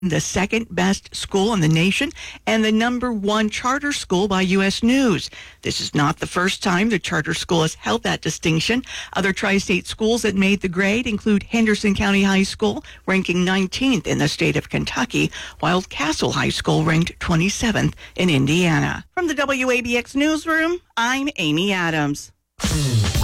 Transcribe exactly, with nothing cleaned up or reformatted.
the second best school in the nation and the number one charter school by U S News. This is not the first time the charter school has held that distinction. Other tri-state schools that made the grade include Henderson County High School, ranking nineteenth in the state of Kentucky, while Castle High School ranked twenty-seventh in Indiana. From the W A B X Newsroom, I'm Amy Adams.